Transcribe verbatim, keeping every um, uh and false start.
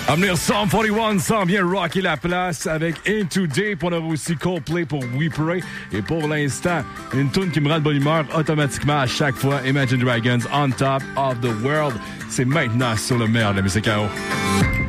À venir, Psalm quarante et un s'en vient rocker la place avec Into Deep. On aura aussi Coldplay pour We Pray. Et pour l'instant, une tune qui me rend de bonne humeur automatiquement à chaque fois. Imagine Dragons, On Top of the World. C'est maintenant sur le meilleur de la musique à eau.